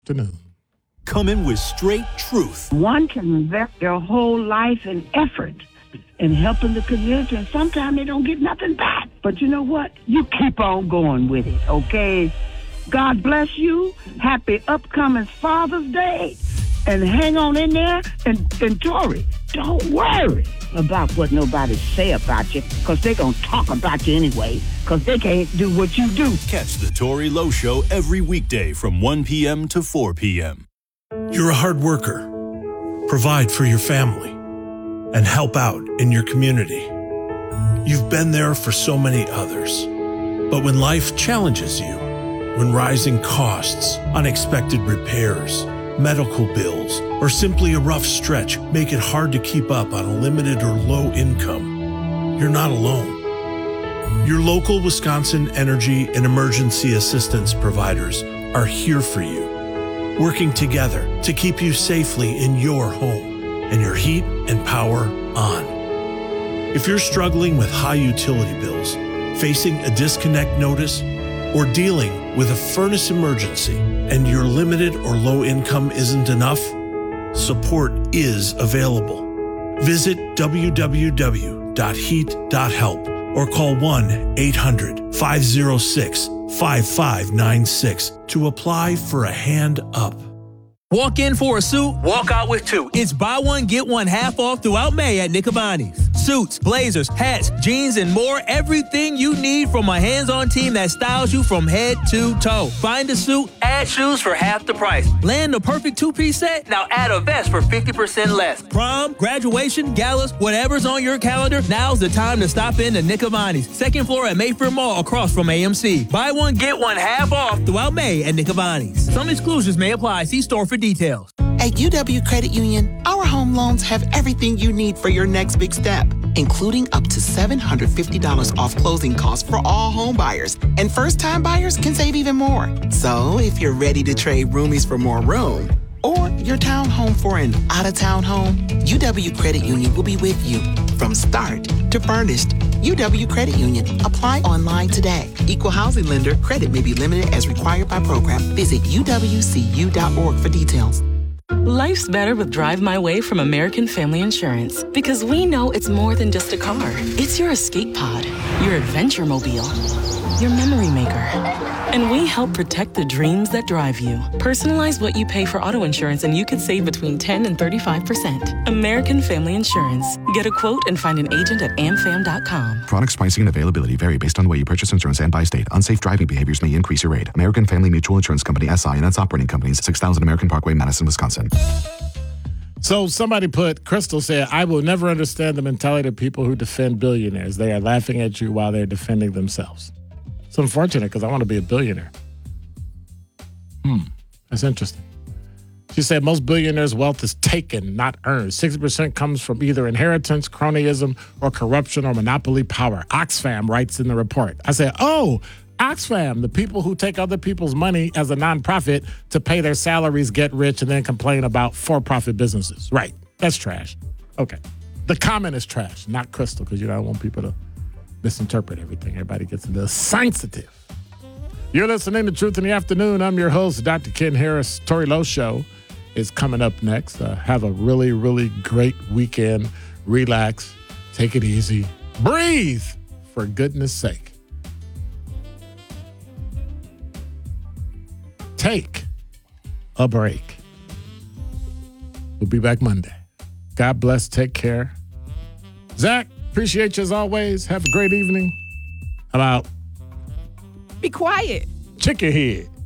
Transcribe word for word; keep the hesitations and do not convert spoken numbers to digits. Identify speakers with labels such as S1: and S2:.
S1: Afternoon.
S2: Coming with straight truth.
S3: One can invest their whole life and effort in helping the community, and sometimes they don't get nothing back. But you know what? You keep on going with it, okay? God bless you. Happy upcoming Father's Day. And hang on in there. And, and Tori, don't worry about what nobody say about you, because they're going to talk about you anyway, because they can't do what you do.
S2: Catch the Tori Lowe Show every weekday from one p.m. to four p.m.
S4: You're a hard worker. Provide for your family and help out in your community. You've been there for so many others. But when life challenges you, when rising costs, unexpected repairs, medical bills, or simply a rough stretch make it hard to keep up on a limited or low income, you're not alone. Your local Wisconsin energy and emergency assistance providers are here for you, working together to keep you safely in your home and your heat and power on. If you're struggling with high utility bills, facing a disconnect notice, or dealing with a furnace emergency and your limited or low income isn't enough, support is available. Visit w w w dot heat dot help or call one eight hundred five oh six five five nine six to apply for a hand up.
S5: Walk in for a suit, walk out with two. It's buy one, get one half off throughout May at Nicobani's. Suits, blazers, hats, jeans, and more. Everything you need from a hands-on team that styles you from head to toe. Find a suit, add shoes for half the price. Land the perfect two-piece set? Now add a vest for fifty percent less. Prom, graduation, galas, whatever's on your calendar, now's the time to stop in to Nicobani's. Second floor at Mayfair Mall across from A M C. Buy one, get one half off throughout May at Nicobani's. Some exclusions may apply. See store for details.
S6: At U W Credit Union, our home loans have everything you need for your next big step, including up to seven hundred fifty dollars off closing costs for all home buyers. And first-time buyers can save even more. So if you're ready to trade roomies for more room, or your townhome for an out-of-town home, U W Credit Union will be with you from start to furnished. U W Credit Union. Apply online today. Equal housing lender. Credit may be limited as required by program. Visit u w c u dot org for details.
S7: Life's better with Drive My Way from American Family Insurance, because we know it's more than just a car. It's your escape pod, your adventure mobile, your memory maker. And we help protect the dreams that drive you. Personalize what you pay for auto insurance and you could save between ten and thirty-five percent. American Family Insurance. Get a quote and find an agent at a m fam dot com.
S8: Products, pricing, and availability vary based on the way you purchase insurance and by state. Unsafe driving behaviors may increase your rate. American Family Mutual Insurance Company, S I and its operating companies, six thousand American Parkway, Madison, Wisconsin.
S1: So somebody put, Crystal said, I will never understand the mentality of people who defend billionaires. They are laughing at you while they're defending themselves. It's unfortunate because I want to be a billionaire. Hmm, that's interesting. She said most billionaires' wealth is taken, not earned. sixty percent comes from either inheritance, cronyism, or corruption or monopoly power. Oxfam writes in the report. I said, oh, Oxfam, the people who take other people's money as a nonprofit to pay their salaries, get rich, and then complain about for-profit businesses. Right. That's trash. Okay. The comment is trash, not Crystal, because you don't want people to misinterpret everything. Everybody gets a little sensitive. You're listening to Truth in the Afternoon. I'm your host, Doctor Ken Harris. Tori Lowe Show is coming up next. Uh, have a really, really great weekend. Relax. Take it easy. Breathe, for goodness sake. Take a break. We'll be back Monday. God bless. Take care. Zach, appreciate you as always. Have a great evening. I'm out.
S9: Be quiet.
S1: Check your head.